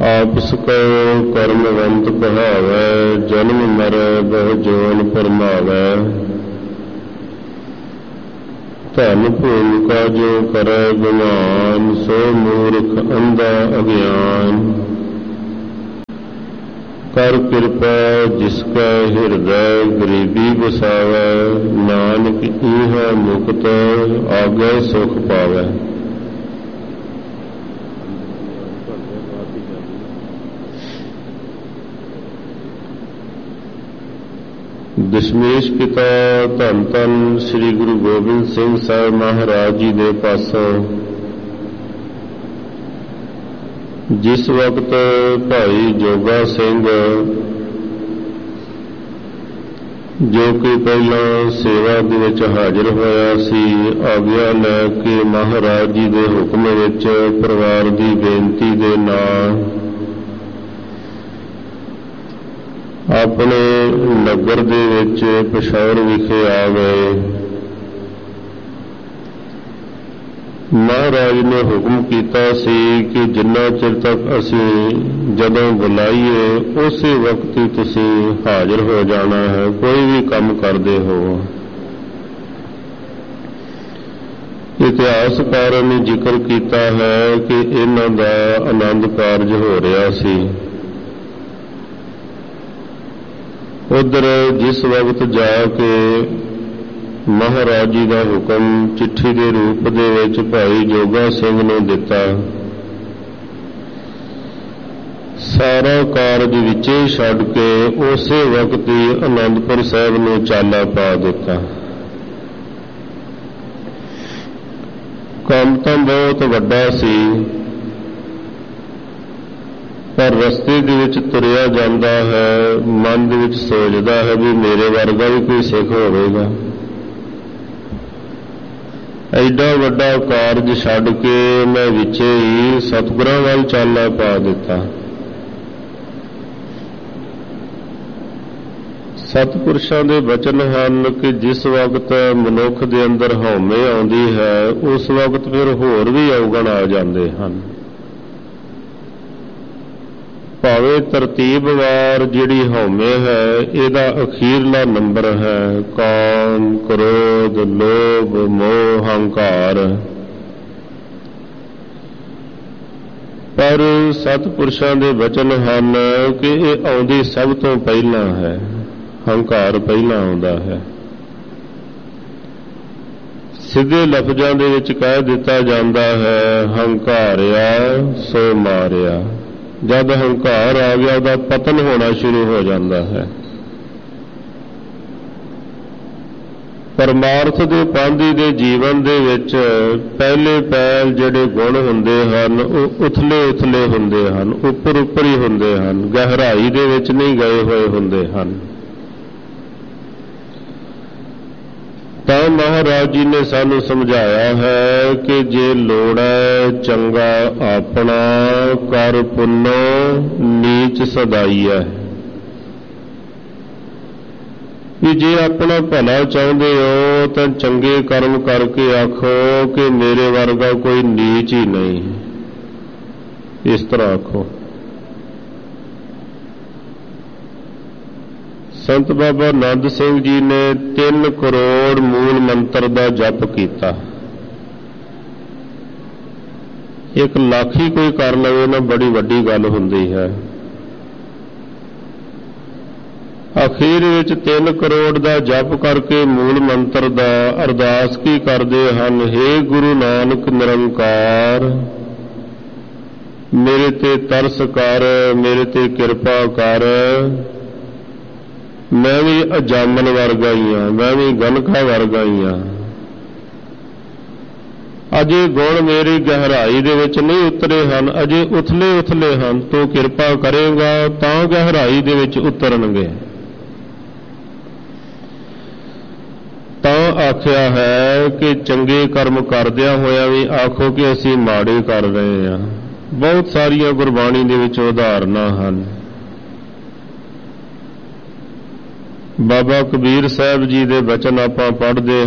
आपस कहो कर्मवंत कहावै, जन्म मरै बहु जोन फरमावै। धन भूमिका जो करे गुमान, सो मूर्ख अंधा अज्ञान। कर कृपा जिसका हृदय गरीबी बसावै, नानक इहा मुक्त आगे सुख पावै। दशमेश पिता धन धन श्री गुरु गोबिंद सिंह साहब महाराज जी दे पासों जिस वक्त भाई जोगा सिंह जो कि पहला सेवा दे विच हाजिर होया सी, आग्या लैके महाराज जी दे हुक्म विच परिवार की बेनती दे नाल अपने नगर दे विच पिशौर विखे आ गए। महाराज ने हुक्म किया सी कि जिन्ना चिर तक असी जदों बुलाइए उसी वक्त ही तुसी हाजिर हो जाना है, कोई भी काम करते हो। इतिहासकारों ने जिक्र किया है कि इन्हां दा आनंद कारज हो रहा सी। उधर जिस वक्त जाके महाराज जी का हुक्म चिट्ठी के रूप दे विच भाई जोगा सिंह ने दिता, सारा कारज विचे छड्ड के उसे वक्त ही आनंदपुर साहब ने चाला पा दिता। काम तो बहुत वड्डा सी, पर रस्ते दे विच तुरिया जांदा है, मन दे विच सोचदा है भी मेरे वर्गा भी कोई सिख होवेगा। एडा वड्डा कारज छड्ड के मैं विचे ही सतगुरां वल चाला पा दिता। सतपुरुषां दे वचन हन कि जिस वक्त मनुख दे अंदर हौमे आउंदी है, उस वक्त फिर होर भी अवगण आ जांदे हन। भावे तरतीबवार जिहड़ी हौमे है, इहदा अखीरला नंबर है काम, क्रोध, लोभ, मोह, हंकार। पर सतपुरुषां दे वचन हन कि इह आउंदी सब तो पहला है, हंकार पहला आउंदा है। सीधे लफ्जां दे विच कह दिता जांदा है, हंकारिया सो मारिया। जब हंकार आ गया उहदा पतन होना शुरू हो जाता है। परमार्थ दे पांधी दे जीवन दे विच पहले पहल जिहड़े गुण हुंदे हन वो उथले उथले हुंदे हन, उपर उपर ही हुंदे हन, गहराई दे विच नहीं गए होए हुंदे हन। तो महाराज जी ने सानू समझाया है कि जे लोड़ है चंगा अपना, कर पुन्नो नीच सदाई है। कि जे अपना भला चाहते हो तो चंगे कर्म करके आखो कि मेरे वर्गा कोई नीच ही नहीं, इस तरह आखो। संत बाबा नंद सिंह जी ने 3 करोड़ मूल मंत्र का जप किया। 1 लाख ही कोई कर लवे ना बड़ी वड्डी गल हुंदी है। अखीर विच 3 करोड़ का जप करके मूल मंत्र का अरदास की करते हैं, हे गुरु नानक निरंकार मेरे ते तरस कर, मेरे ते कृपा कर। मैं भी अजामन वर्गा ही हाँ, मैं भी गणखा वर्गा ही हाँ। अजे गुण मेरी गहराई दे विच नहीं उतरे हन, अजे उथले उथले हन। तो कृपा करेगा तां गहराई दे विच उतरनगे। तां आख्या है कि चंगे कर्म करदियां होया भी आखो कि असीं माड़े कर रहे हैं। बहुत सारिया गुरबाणी दे विच उदाहरणां हन। बाबा कबीर साहब जी दे वचन आपां पढ़दे